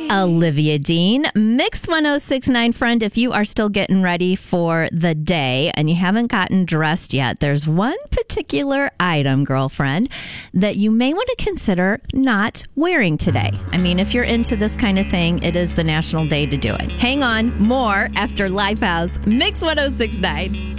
Olivia Dean, Mix 1069 friend. If you are still getting ready for the day and you haven't gotten dressed yet, there's one particular item, girlfriend, that you may want to consider not wearing today. I mean, if you're into this kind of thing, it is the national day to do it. Hang on, more after Lifehouse, Mix 1069.